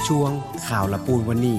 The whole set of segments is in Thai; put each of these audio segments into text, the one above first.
ช่วงข่าวละปูนวันนี้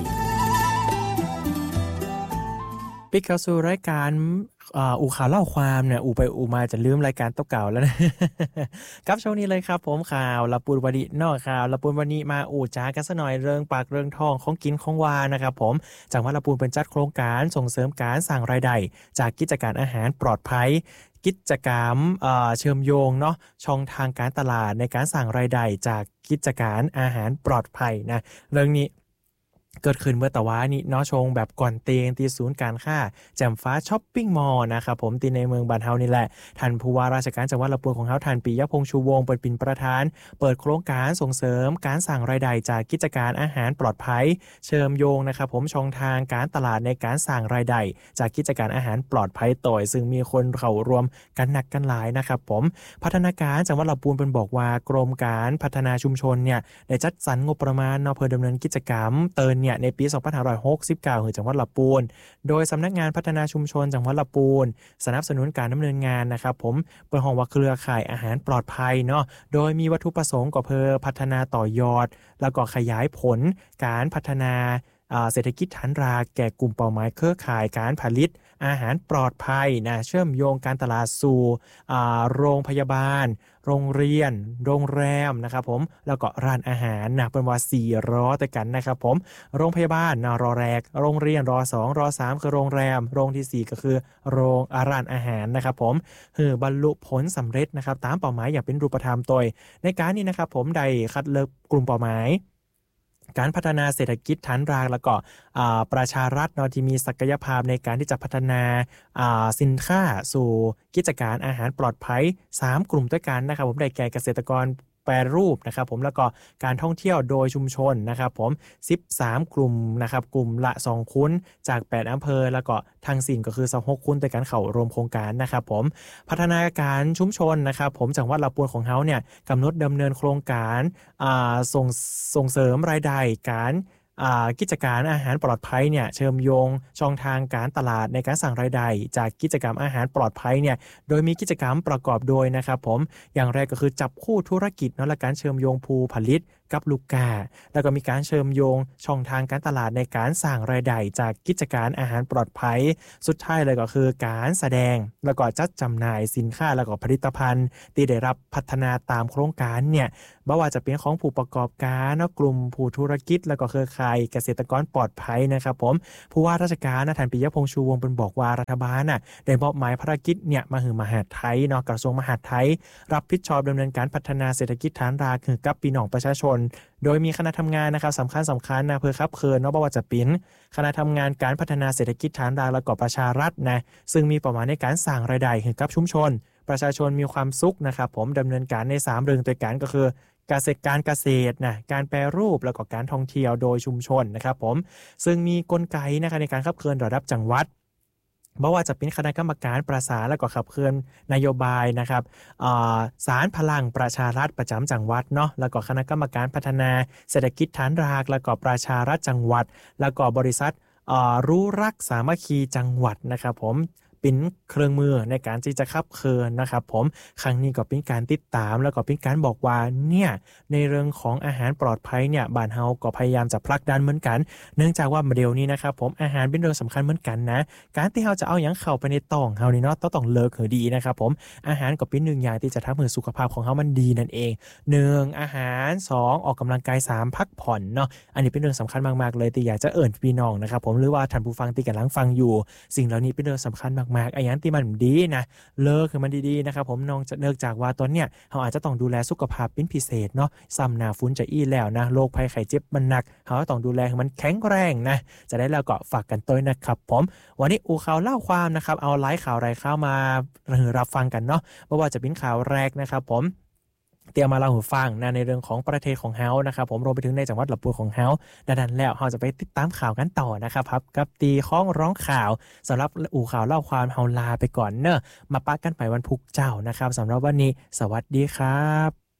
ปิดเข้าสู่รายการอูข่าวเล่าความเนี่ยอูไปอูมาจะลืมรายการเก่าแล้วนะครับช่วงนี้เลยครับผมข่าวละปูนวันนี้นอกข่าวละปูนวันนี้มาอูจ้ากันสักหน่อยเรื่องปากเรื่องทองของกินของวานะครับผมจังหวัดละปูนเป็นจัดโครงการส่งเสริมการสร้างรายได้จากกิจการอาหารปลอดภัยกิจกรรมเชื่อมโยงเนาะช่องทางการตลาดในการสร้างรายได้จากกิจการอาหารปลอดภัยนะเรื่องนี้เกิดขึ้นเมื่อตะวันนี้เนาะชงแบบก่อนเตียงที่ศูนย์การค้าแจ่มฟ้าช้อปปิ้งมอลล์นะครับผมที่ในเมืองบ้านเฮานี่แหละท่านผู้ว่าราชการจังหวัดลำพูนของเฮาท่านปิยพงษ์ชูวงศ์เป็นประธานเปิดโครงการส่งเสริมการสร้างรายได้จากกิจการอาหารปลอดภัยเชื่อมโยงนะครับผมช่องทางการตลาดในการสร้างรายได้จากกิจการอาหารปลอดภัยต่อยซึ่งมีคนเข้ารวมกันหนักกันหลายนะครับผมพัฒนาการจังหวัดลำพูนเป็นบอกว่ากรมการพัฒนาชุมชนเนี่ยได้จัดสรรงบประมาณเพื่อดำเนินกิจกรรมเตือนเนี่ยในปี2569ของจังหวัดลำพูนโดยสำนักงานพัฒนาชุมชนจังหวัดลำพูนสนับสนุนการดำเนินงานนะครับผมเปิดห้องว่าเครือข่ายอาหารปลอดภัยเนาะโดยมีวัตถุประสงค์ก็เพื่อพัฒนาต่อยอดแล้วก็ขยายผลการพัฒนาเศรษฐกิจฐานรากแก่กลุ่มเป้าหมายเครือข่ายการผลิตอาหารปลอดภัยนะเชื่อมโยงการตลาดสู่โรงพยาบาลโรงเรียนโรงแรมนะครับผมแล้วก็ร้านอาหารนะเป็นว่า4รอแต่กันนะครับผมโรงพยาบาลนะรอแรกโรงเรียนรอ2รอ3คือโรงแรมโรงที่4ก็คือโรงร้านอาหารนะครับผมบรรลุผลสำเร็จนะครับตามเป้าหมายอย่างเป็นรูปธรรมโดยในการนี้นะครับผมได้คัดเลือกกลุ่มเป้าหมายการพัฒนาเศรษฐกิจฐานรากแล้วก็ประชารัฐเนาะที่มีศักยภาพในการที่จะพัฒนาสินค้าสู่กิจการอาหารปลอดภัย3กลุ่มด้วยกันนะครับผมได้แก่เกษตรกรแปรรูปนะครับผมแล้วก็การท่องเที่ยวโดยชุมชนนะครับผม13กลุ่มนะครับกลุ่มละ2คุ้นจาก8อำเภอแล้วก็ทางสิ้นก็คือ26คุ้นด้วยกันเข้ารวมโครงการนะครับผมพัฒนาการชุมชนนะครับผมจังหวัดลำพูนของเฮาเนี่ยกำหนดดำเนินโครงการส่งเสริมรายได้การกิจการอาหารปลอดภัยเนี่ยเชื่อมโยงช่องทางการตลาดในการสั่งรายได้จากกิจกรรมอาหารปลอดภัยเนี่ยโดยมีกิจกรรมประกอบโดยนะครับผมอย่างแรกก็คือจับคู่ธุรกิจเนาะและการเชื่อมโยงผู้ผลิตกับลูกค้าแล้วก็มีการเชื่อมโยงช่องทางการตลาดในการสร้างรายได้จากกิจการอาหารปลอดภัยสุดท้ายเลยก็คือการแสดงแล้วก็จัดจำหน่ายสินค้าแล้วก็ผลิตภัณฑ์ที่ได้รับพัฒนาตามโครงการเนี่ยไม่ว่าจะเป็นของผู้ประกอบการเนาะกลุ่มผู้ธุรกิจแล้วก็เครือข่ายเกษตรกรปลอดภัยนะครับผมผู้ว่าราชการท่านปิยพงษ์ชูวงศ์เป็นบอกว่ารัฐบาลได้มอบหมายภารกิจเนี่ยมาถึงมหาดไทยเนาะกระทรวงมหาดไทยรับผิดชอบดำเนินการพัฒนาเศรษฐกิจฐานรากคือกับพี่น้องประชาชนโดยมีคณะทำงานนะครับสำคัญนะเพื่อขับเคลื่อนเนาะบ่ว่าจะเป็นคณะทำงานการพัฒนาเศรษฐกิจฐานรากและก็ประชารัฐนะซึ่งมีเป้าหมายในการสร้างรายได้ให้กับชุมชนประชาชนมีความสุขนะครับผมดำเนินการใน3เรื่องด้วยกันก็คือการเกษตรนะการแปรรูปแล้วก็การท่องเที่ยวโดยชุมชนนะครับผมซึ่งมีกลไกนะครับในการขับเคลื่อนระดับจังหวัดไม่ว่าจะเป็นคณะกรรมการประสานและก็ขับเคลื่อนนโยบายนะครับศาลพลังประชารัฐประจำจังหวัดเนาะแล้วก็คณะกรรมการพัฒนาเศรษฐกิจฐานรากแล้วก็ประชารัฐจังหวัดแล้วก็บริษัทรู้รักสามัคคีจังหวัดนะครับผมเป็นเครื่องมือในการที่จะขับเคลื่อนนะครับผมครั้งนี้ก็เป็นการติดตามแล้วก็เป็นการบอกว่าเนี่ยในเรื่องของอาหารปลอดภัยเนี่ยบ้านเฮาก็พยายามจะผลักดันเหมือนกันเนื่องจากว่าโมเดลนี้นะครับผมอาหารเป็นเรื่องสำคัญเหมือนกันนะการที่เฮาจะเอาอย่างเข้าไปในท้องเฮานี่เนาะต้องเลิกให้ดีนะครับผมอาหารก็เป็นหนึ่งอย่างที่จะทำให้สุขภาพของเฮามันดีนั่นเอง1อาหาร2ออกกำลังกาย3พักผ่อนเนาะอันนี้เป็นเรื่องสำคัญมากๆเลยที่อยากจะเอิ้นพี่น้องนะครับผมหรือว่าท่านผู้ฟังที่กำลังฟังอยู่สิ่งเหล่านี้เป็นเรื่องสำคัญมากๆไอ้ยันที่มันดีนะเลิกคือมันดีๆนะครับผมน้องจะเลิกจากว่าตอนเนี้ยเราอาจจะต้องดูแลสุขภาพเป็นพิเศษเนาะซ้ำหน้าฝุ่นจะอี้แล้วนะโรคภัยไข้เจ็บมันหนักเราต้องดูแลให้มันแข็งแรงนะจะได้แล้วก็ฝากกันต้วยนะครับผมวันนี้อูข่าวเล่าความนะครับเอาไลฟ์ข่าวไรข่าวมารับฟังกันเนาะไม่ว่าจะเป็นข่าวแรกนะครับผมเตรียมมาเล่าให้ฟังนะในเรื่องของประเทศของเฮานะครับผมรวมไปถึงในจังหวัดลำพูนของเฮาดังนั้นแล้วเราจะไปติดตามข่าวกันต่อนะครับกับตีข้องร้องข่าวสำหรับอู่ข่าวเล่าความเฮาลาไปก่อนเนอะมาปะกันไปวันพุธเจ้านะครับสำหรับวันนี้สวัสดีครับ